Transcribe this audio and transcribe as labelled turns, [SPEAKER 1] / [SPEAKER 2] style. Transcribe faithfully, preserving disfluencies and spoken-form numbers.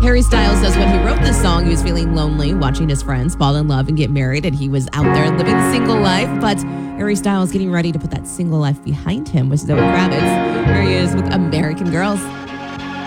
[SPEAKER 1] Harry Styles says when he wrote this song, he was feeling lonely, watching his friends fall in love and get married, and he was out there living the single life. But Harry Styles getting ready to put that single life behind him with Zoe Kravitz. Here he is with American Girls.